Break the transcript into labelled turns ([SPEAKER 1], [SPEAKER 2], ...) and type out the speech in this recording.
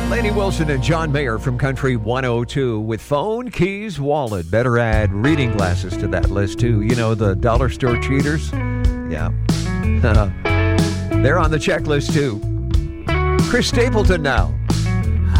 [SPEAKER 1] Lainey Wilson and John Mayer from Country 102 with phone, keys, wallet. Better add reading glasses to that list, too. You know, the dollar store cheaters? Yeah. They're on the checklist, too. Chris Stapleton now.